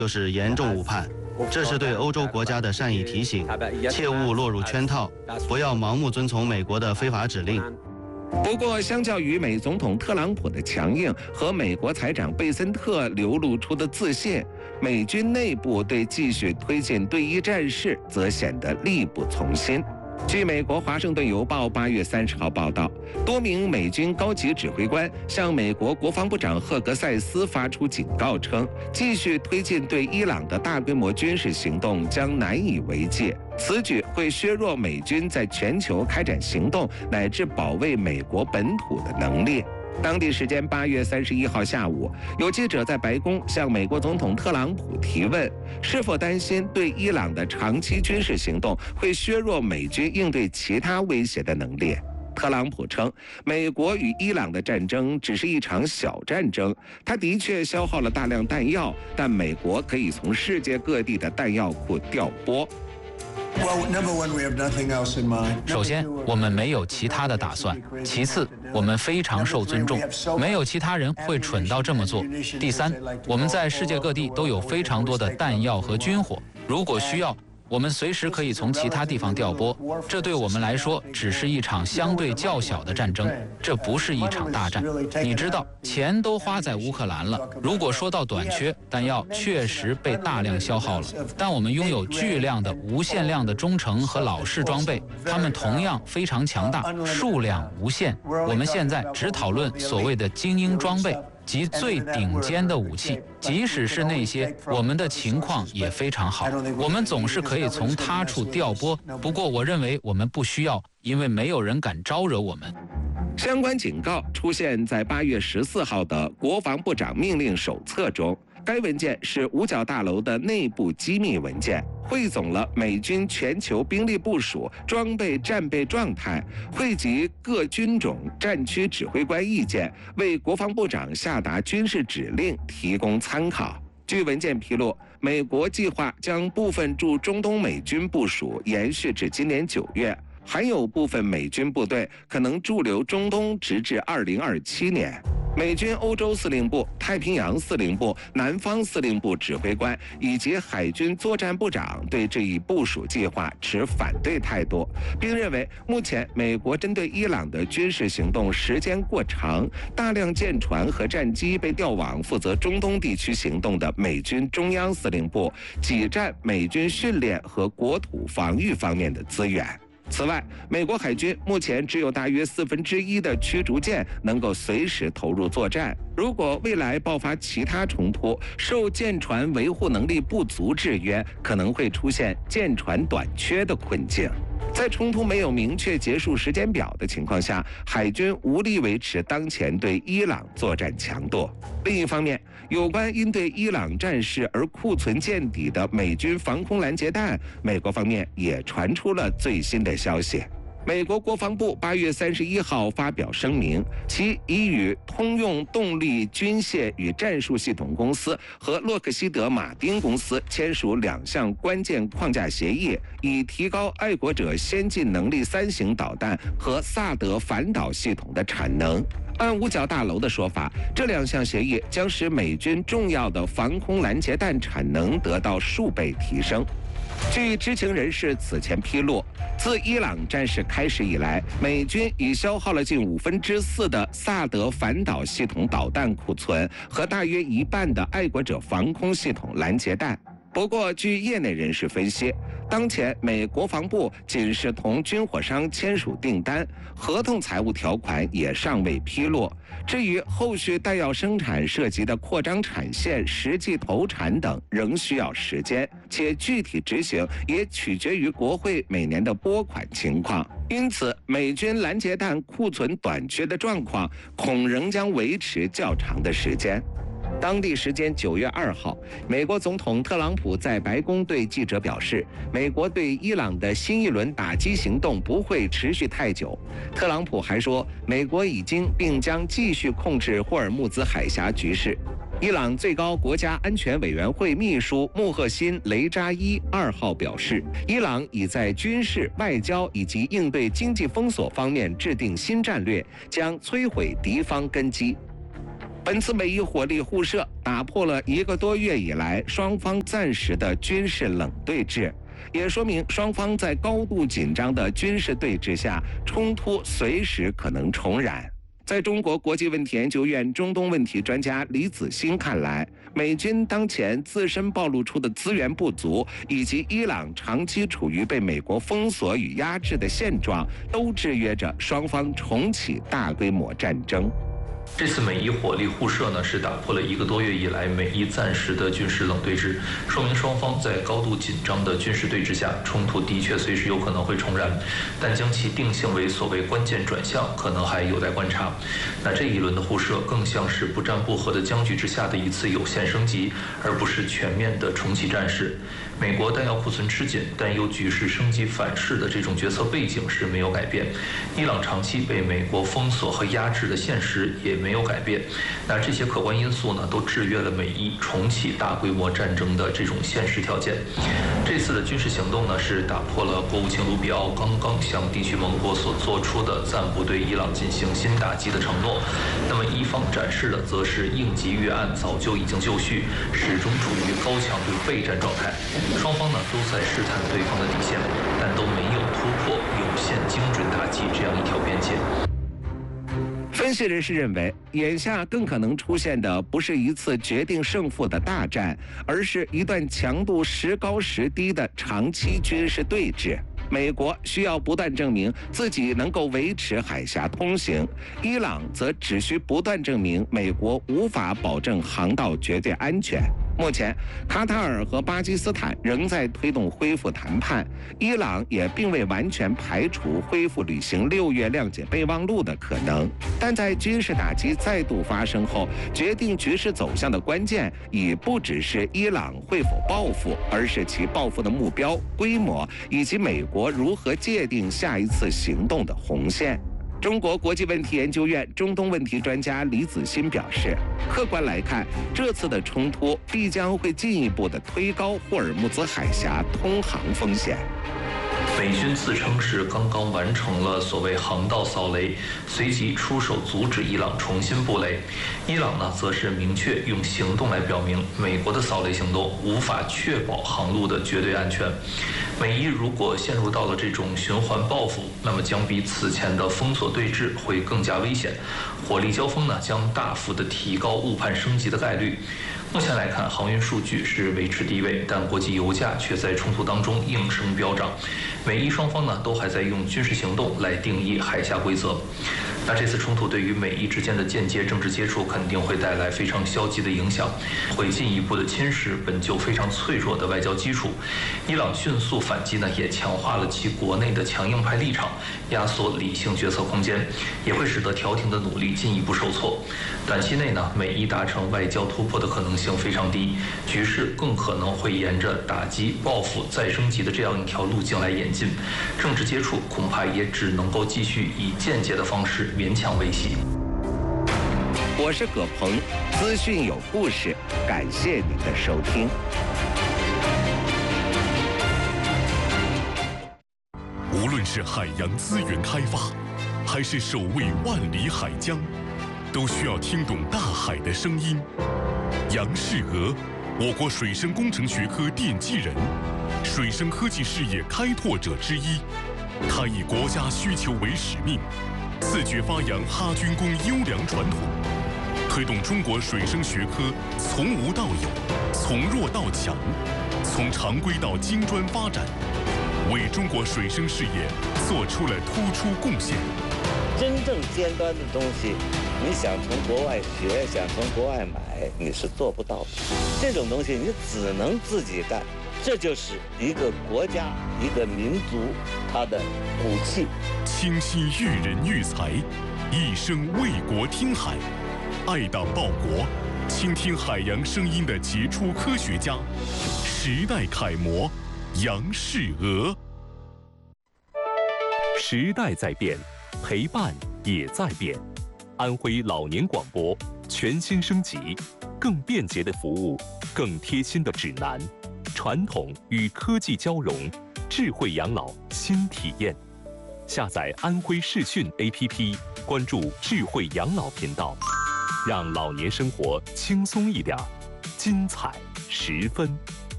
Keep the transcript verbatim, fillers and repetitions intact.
就是严重误判。这是对欧洲国家的善意提醒，切勿落入圈套，不要盲目遵从美国的非法指令。 不过，相较于美总统特朗普的强硬和美国财长贝森特流露出的自信，美军内部对继续推进对伊战事则显得力不从心。据美国《华盛顿邮报》八月三十号报道，多名美军高级指挥官向美国国防部长赫格塞斯发出警告称，继续推进对伊朗的大规模军事行动将难以为继，此举会削弱美军在全球开展行动乃至保卫美国本土的能力。当地时间八月三十一号下午，有记者在白宫向美国总统特朗普提问，是否担心对伊朗的长期军事行动会削弱美军应对其他威胁的能力。特朗普称，美国与伊朗的战争只是一场小战争，他的确消耗了大量弹药，但美国可以从世界各地的弹药库调拨。 首先，我们没有其他的打算；其次，我们非常受尊重，没有其他人会蠢到这么做；第三，我们在世界各地都有非常多的弹药和军火，如果需要，我们随时可以从其他地方调拨。这对我们来说只是一场相对较小的战争，这不是一场大战。你知道，钱都花在乌克兰了，如果说到短缺，弹药确实被大量消耗了，但我们拥有巨量的无限量的中程和老式装备，它们同样非常强大，数量无限。我们现在只讨论所谓的精英装备及最顶尖的武器，即使是那些，我们的情况也非常好，我们总是可以从他处调拨。不过我认为我们不需要，因为没有人敢招惹我们。 相关警告出现在八月十四号的国防部长命令手册中。该文件是五角大楼的内部机密文件，汇总了美军全球兵力部署、装备战备状态，汇集各军种战区指挥官意见，为国防部长下达军事指令提供参考。据文件披露，美国计划将部分驻中东美军部署延续至今年九月，还有部分美军部队可能驻留中东直至二零二七年。美军欧洲司令部、太平洋司令部、南方司令部指挥官以及海军作战部长对这一部署计划持反对态度，并认为目前美国针对伊朗的军事行动时间过长，大量舰船和战机被调往负责中东地区行动的美军中央司令部，挤占美军训练和国土防御方面的资源。此外，美国海军目前只有大约四分之一的驱逐舰能够随时投入作战。如果未来爆发其他冲突，受舰船维护能力不足制约，可能会出现舰船短缺的困境。在冲突没有明确结束时间表的情况下，海军无力维持当前对伊朗作战强度。另一方面，有关因对伊朗战事而库存见底的美军防空拦截弹，美国方面也传出了最新的消息。美国国防部八月三十一号发表声明，其已与通用动力军械与战术系统公司和洛克希德马丁公司签署两项关键框架协议，以提高爱国者先进能力三型导弹和萨德反导系统的产能。按五角大楼的说法，这两项协议将使美军重要的防空拦截弹产能得到数倍提升。据知情人士此前披露，自伊朗战事开始以来，美军已消耗了近五分之四的萨德反导系统导弹库存和大约一半的爱国者防空系统拦截弹。不过，据业内人士分析，当前美国防部仅是同军火商签署订单，合同财务条款也尚未披露。至于后续弹药生产涉及的扩张产线、实际投产等，仍需要时间，且具体执行也取决于国会每年的拨款情况。因此，美军拦截弹库存短缺的状况恐仍将维持较长的时间。当地时间九月二号，美国总统特朗普在白宫对记者表示，美国对伊朗的新一轮打击行动不会持续太久。特朗普还说，美国已经并将继续控制霍尔木兹海峡局势。伊朗最高国家安全委员会秘书穆赫辛·雷扎伊二号表示，伊朗已在军事、外交以及应对经济封锁方面制定新战略，将摧毁敌方根基。 本次美伊火力互射打破了一个多月以来双方暂时的军事冷对峙，也说明双方在高度紧张的军事对峙下，冲突随时可能重燃。在中国国际问题研究院中东问题专家李子欣看来，美军当前自身暴露出的资源不足，以及伊朗长期处于被美国封锁与压制的现状，都制约着双方重启大规模战争。 这次美伊火力互射呢，是打破了一个多月以来美伊暂时的军事冷对峙，说明双方在高度紧张的军事对峙下，冲突的确随时有可能会重燃，但将其定性为所谓关键转向，可能还有待观察。那这一轮的互射更像是不战不和的僵局之下的一次有限升级，而不是全面的重启战事。美国弹药库存吃紧，但又局势升级反噬的这种决策背景是没有改变。伊朗长期被美国封锁和压制的现实也没有改变。那这些客观因素呢，都制约了美伊重启大规模战争的这种现实条件。这次的军事行动呢，是打破了国务卿卢比奥刚刚向地区盟国所做出的暂不对伊朗进行新打击的承诺。那么伊方展示的则是应急预案早就已经就绪，始终处于高强度备战状态。双方呢都在试探对方的底线，但都没有突破有限精准打击这样一条边界。 分析人士认为，眼下更可能出现的不是一次决定胜负的大战，而是一段强度时高时低的长期军事对峙。美国需要不断证明自己能够维持海峡通行，伊朗则只需不断证明美国无法保证航道绝对安全。目前，卡塔尔和巴基斯坦仍在推动恢复谈判，伊朗也并未完全排除恢复履行六月谅解备忘录的可能。但在军事打击再度发生后，决定局势走向的关键已不只是伊朗会否报复，而是其报复的目标、规模以及美国如何界定下一次行动的红线。中国国际问题研究院中东问题专家李子欣表示，客观来看，这次的冲突必将会进一步的推高霍尔木兹海峡通航风险。 美军自称是刚刚完成了所谓航道扫雷，随即出手阻止伊朗重新布雷。伊朗呢，则是明确用行动来表明，美国的扫雷行动无法确保航路的绝对安全。美伊如果陷入到了这种循环报复，那么将比此前的封锁对峙会更加危险，火力交锋呢将大幅的提高误判升级的概率。目前来看，航运数据是维持低位，但国际油价却在冲突当中应声飙涨。美伊双方呢都还在用军事行动来定义海峡规则。那这次冲突对于美伊之间的间接政治接触肯定会带来非常消极的影响，会进一步的侵蚀本就非常脆弱的外交基础。伊朗迅速反击呢，也强化了其国内的强硬派立场，压缩理性决策空间，也会使得调停的努力进一步受挫。短期内呢，美伊达成外交突破的可能性非常低，局势更可能会沿着打击、报复、再升级的这样一条路径来演进，政治接触恐怕也只能够继续以间接的方式勉强维系。 我是葛鹏，资讯有故事，感谢您的收听。 无论是海洋资源开发，还是守卫万里海疆，都需要听懂大海的声音。杨世娥，我国水生工程学科奠基人，水生科技事业开拓者之一。他以国家需求为使命，自觉发扬哈军工优良传统，推动中国水生学科从无到有、从弱到强、从常规到精专发展，为中国水生事业做出了突出贡献。 真正尖端的东西，你想从国外学，想从国外买，你是做不到的。这种东西你只能自己干，这就是一个国家、一个民族它的骨气。 倾心育人育才，一生为国听海，爱党报国，倾听海洋声音的杰出科学家，时代楷模杨世娥。 时代在变，陪伴也在变。安徽老年广播全新升级，更便捷的服务，更贴心的指南，传统与科技交融，智慧养老新体验。下载安徽视讯 A P P， 关注智慧养老频道。 让老年生活轻松一点，精彩十分。